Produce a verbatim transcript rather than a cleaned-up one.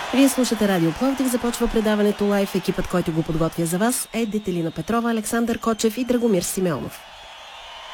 Вие слушате Радио Пловдив, започва предаването лайв. Екипът, който го подготвя за вас, е Детелина Петрова, Александър Кочев и Драгомир Симеонов.